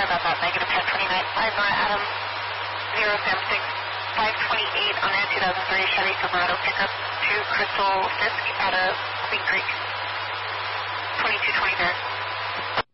about that. Negative 1029. 5 Nora Adam 076 528 on that 2003 Chevy Silverado pickup to Crystal Fisk out of Queen Creek. 2220 there.